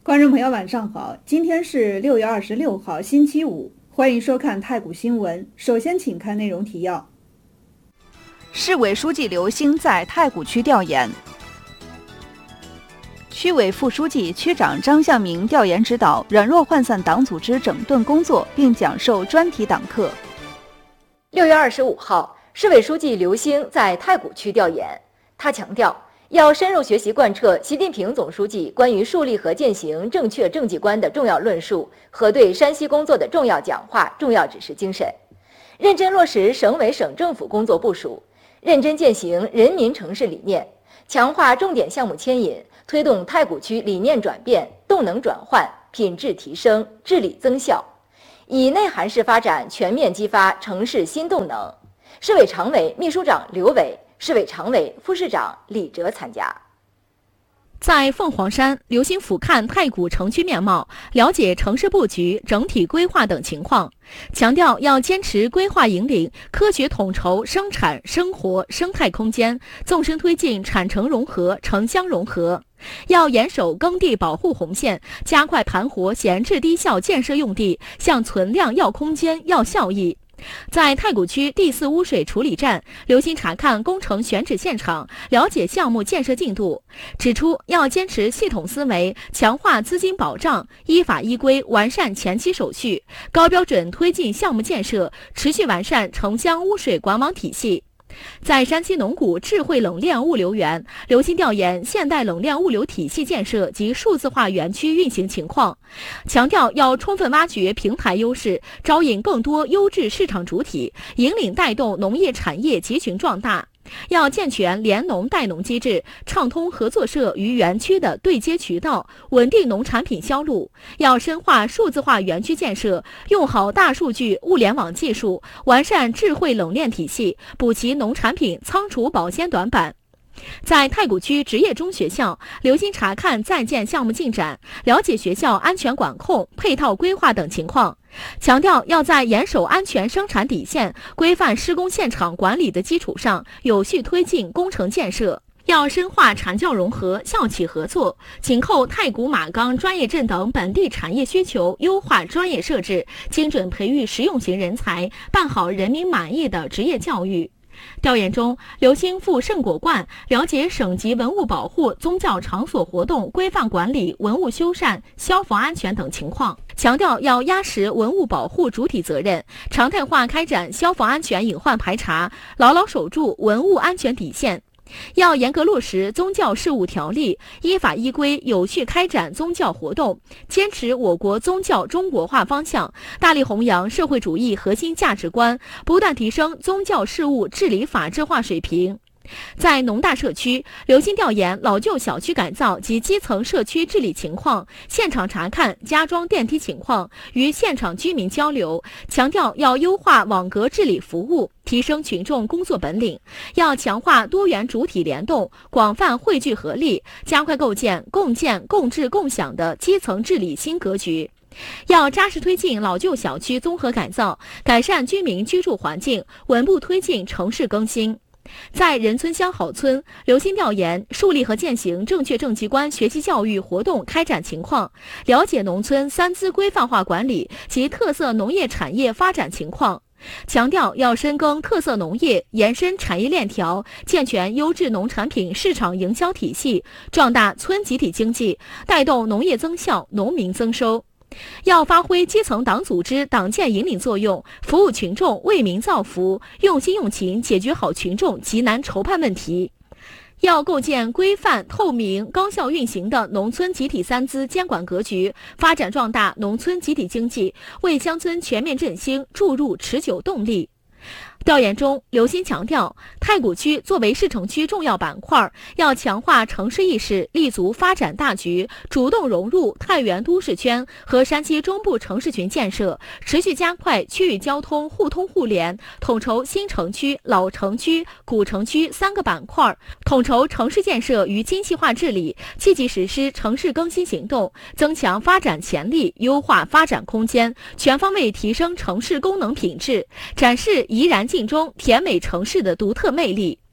观众朋友晚上好，今天是6月26号星期五，欢迎收看太谷新闻。首先请看内容提要。 市委书记刘星在太谷区调研，区委副书记、区长张向明调研指导软弱涣散党组织整顿工作，并讲授专题党课。 6月25号，市委书记刘星在太谷区调研，他强调要深入学习贯彻习近平总书记关于树立和践行正确政绩观的重要论述和对山西工作的重要讲话、重要指示精神，认真落实省委省政府工作部署，认真践行人民城市理念，强化重点项目牵引，推动太谷区理念转变、动能转换、品质提升、治理增效，以内涵式发展全面激发城市新动能。市委常委、秘书长刘伟、市委常委、副市长李哲参加。 在凤凰山，刘星俯瞰太谷城区面貌，了解城市布局、整体规划等情况，强调要坚持规划引领、科学统筹生产、生活、生态空间，纵深推进产城融合、城乡融合。要严守耕地保护红线，加快盘活闲置低效建设用地，向存量要空间、要效益。在太谷区第4污水处理站，刘星查看工程选址现场，了解项目建设进度，指出要坚持系统思维，强化资金保障，依法依规完善前期手续，高标准推进项目建设，持续完善城乡污水管网体系。在山西农谷智慧冷链物流园，刘星调研现代冷链物流体系建设及数字化园区运行情况，强调要充分挖掘平台优势，招引更多优质市场主体，引领带动农业产业集群壮大。要健全联农带农机制，畅通合作社与园区的对接渠道，稳定农产品销路。要深化数字化园区建设，用好大数据、物联网技术，完善智慧冷链体系，补齐农产品仓储保鲜短板。在太谷区职业中学校，刘星查看在建项目进展，了解学校安全管控、配套规划等情况，强调要在严守安全生产底线、规范施工现场管理的基础上，有序推进工程建设。要深化产教融合、校企合作，紧扣太谷、马钢专业镇等本地产业需求，优化专业设置，精准培育实用型人才，办好人民满意的职业教育。调研中，刘星赴圣果观，了解省级文物保护、宗教场所活动规范管理、文物修缮、消防安全等情况，强调要压实文物保护主体责任，常态化开展消防安全隐患排查，牢牢守住文物安全底线。要严格落实宗教事务条例，依法依规有序开展宗教活动，坚持我国宗教中国化方向，大力弘扬社会主义核心价值观，不断提升宗教事务治理法治化水平。在农大社区，刘星调研老旧小区改造及基层社区治理情况，现场查看加装电梯情况，与现场居民交流，强调要优化网格治理服务，提升群众工作本领，要强化多元主体联动，广泛汇聚合力，加快构建共建共治共享的基层治理新格局。要扎实推进老旧小区综合改造，改善居民居住环境，稳步推进城市更新。在人村乡好村，刘星调研树立和践行正确政绩观学习教育活动开展情况，了解农村3资规范化管理及特色农业产业发展情况，强调要深耕特色农业，延伸产业链条，健全优质农产品市场营销体系，壮大村集体经济，带动农业增效、农民增收。要发挥基层党组织党建引领作用，服务群众，为民造福，用心用情解决好群众急难愁盼问题。要构建规范、透明、高效运行的农村集体3资监管格局，发展壮大农村集体经济，为乡村全面振兴注入持久动力。调研中，刘星强调，太谷区作为市城区重要板块，要强化城市意识，立足发展大局，主动融入太原都市圈和山西中部城市群建设，持续加快区域交通互通互联，统筹新城区、老城区、古城区3个板块，统筹城市建设与精细化治理，积极实施城市更新行动，增强发展潜力，优化发展空间，全方位提升城市功能品质，展示怡然境中甜美城市的独特魅力。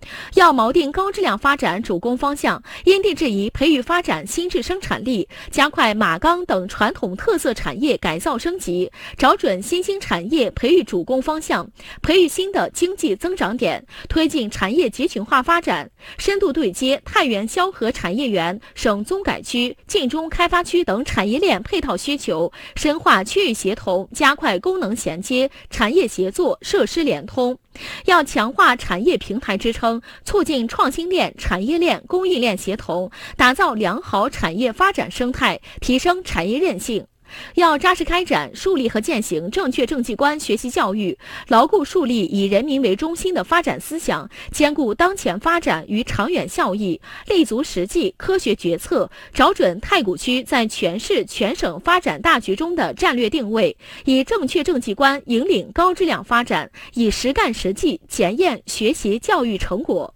要锚定高质量发展主攻方向，因地制宜培育发展新质生产力，加快马钢等传统特色产业改造升级，找准新兴产业培育主攻方向，培育新的经济增长点，推进产业集群化发展，深度对接太原萧河产业园、省综改区、晋中开发区等产业链配套需求，深化区域协同，加快功能衔接、产业协作、设施联通。要强化产业平台支撑，促进创新链、产业链、供应链协同，打造良好产业发展生态，提升产业韧性。要扎实开展树立和践行正确政绩观学习教育，牢固树立以人民为中心的发展思想，兼顾当前发展与长远效益，立足实际科学决策，找准太谷区在全市全省发展大局中的战略定位，以正确政绩观引领高质量发展，以实干实际检验学习教育成果。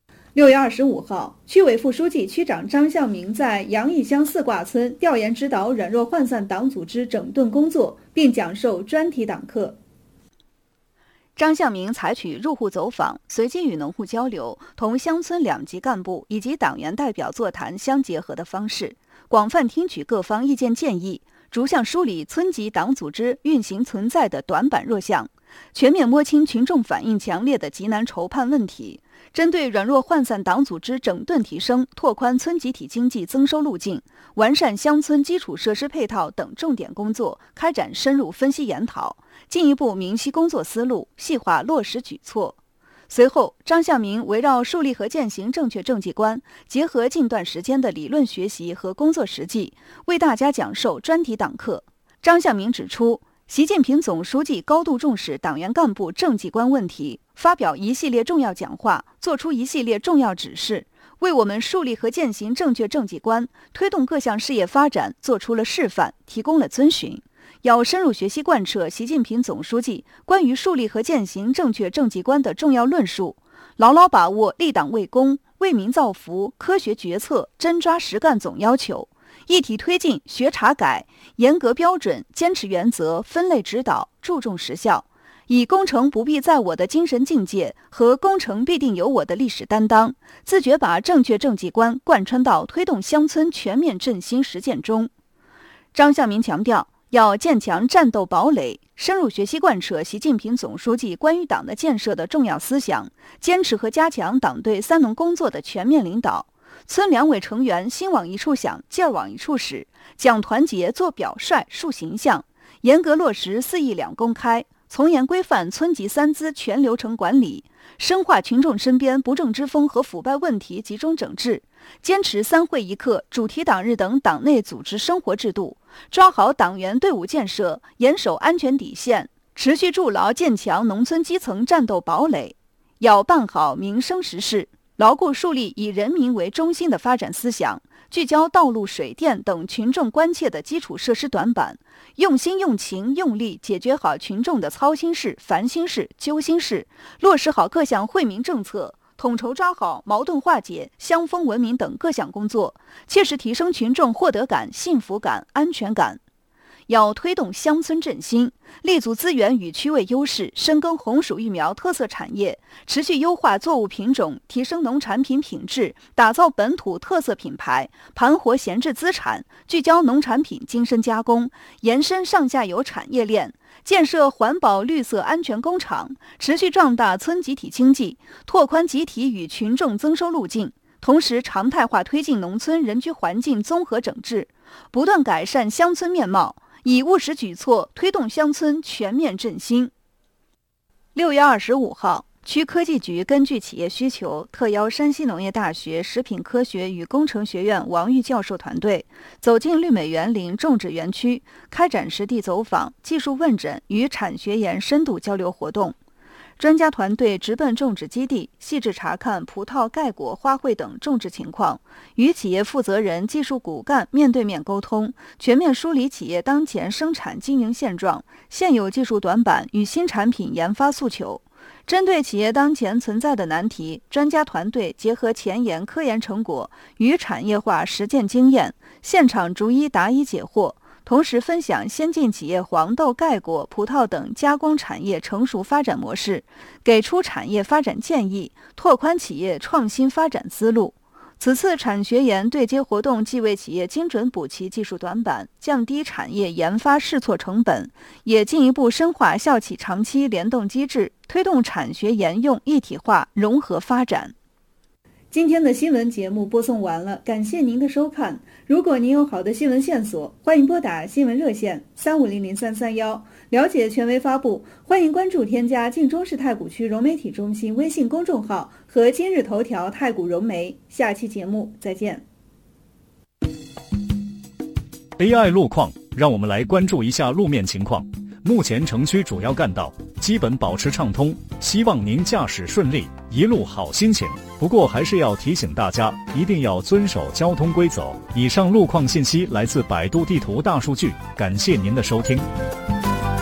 6月25号，区委副书记、区长张向明在杨义乡四挂村调研指导软弱涣散党组织整顿工作，并讲授专题党课。 张向明采取入户走访、随机与农户交流、同乡村两级干部以及党员代表座谈相结合的方式，广泛听取各方意见建议，逐项梳理村级党组织运行存在的短板弱项，全面摸清群众反映强烈的急难愁盼问题，针对软弱涣散党组织整顿提升、拓宽村集体经济增收路径、完善乡村基础设施配套等重点工作开展深入分析研讨，进一步明晰工作思路，细化落实举措。随后，张向明围绕树立和践行正确政绩观，结合近段时间的理论学习和工作实际，为大家讲授专题党课。张向明指出，习近平总书记高度重视党员干部政绩观问题，发表一系列重要讲话，作出一系列重要指示，为我们树立和践行正确政绩观、推动各项事业发展做出了示范，提供了遵循。要深入学习贯彻习近平总书记关于树立和践行正确政绩观的重要论述，牢牢把握立党为公、为民造福、科学决策、真抓实干总要求，一体推进学查改，严格标准，坚持原则，分类指导，注重实效，以工程不必在我的精神境界和工程必定有我的历史担当，自觉把正确政绩观贯穿到推动乡村全面振兴实践中。张向明强调，要建强战斗堡垒，深入学习贯彻习近平总书记关于党的建设的重要思想，坚持和加强党对三农工作的全面领导。村两委成员心往一处想，劲儿往一处使，讲团结，做表率，树形象，严格落实4议2公开，从严规范村级三资全流程管理，深化群众身边不正之风和腐败问题集中整治，坚持3会1课、主题党日等党内组织生活制度，抓好党员队伍建设，严守安全底线，持续筑牢建强农村基层战斗堡垒。要办好民生实事，牢固树立以人民为中心的发展思想，聚焦道路、水电等群众关切的基础设施短板，用心用情用力解决好群众的操心事、烦心事、揪心事，落实好各项惠民政策，统筹抓好矛盾化解、乡风文明等各项工作，切实提升群众获得感、幸福感、安全感。要推动乡村振兴，立足资源与区位优势，深耕红薯育苗特色产业，持续优化作物品种，提升农产品品质，打造本土特色品牌，盘活闲置资产，聚焦农产品精深加工，延伸上下游产业链，建设环保绿色安全工厂，持续壮大村集体经济，拓宽集体与群众增收路径，同时常态化推进农村人居环境综合整治，不断改善乡村面貌，以务实举措推动乡村全面振兴。6月25号，区科技局根据企业需求，特邀山西农业大学食品科学与工程学院王玉教授团队走进绿美园林种植园区，开展实地走访、技术问诊与产学研深度交流活动。专家团队直奔种植基地，细致查看葡萄、盖果、花卉等种植情况，与企业负责人、技术骨干面对面沟通，全面梳理企业当前生产经营现状、现有技术短板与新产品研发诉求。针对企业当前存在的难题，专家团队结合前沿科研成果与产业化实践经验，现场逐一答疑解惑， 同时分享先进企业黄豆、盖果、葡萄等加工产业成熟发展模式，给出产业发展建议，拓宽企业创新发展思路。此次产学研对接活动既为企业精准补齐技术短板，降低产业研发试错成本，也进一步深化校企长期联动机制，推动产学研用一体化融合发展。 今天的新闻节目播送完了，感谢您的收看。如果您有好的新闻线索，欢迎拨打新闻热线35003331了解权威发布。欢迎关注添加晋中市太谷区融媒体中心微信公众号和今日头条太谷融媒。下期节目再见。 AI 路况，让我们来关注一下路面情况。目前城区主要干道基本保持畅通，希望您驾驶顺利，一路好心情。不过还是要提醒大家，一定要遵守交通规则。以上路况信息来自百度地图大数据，感谢您的收听。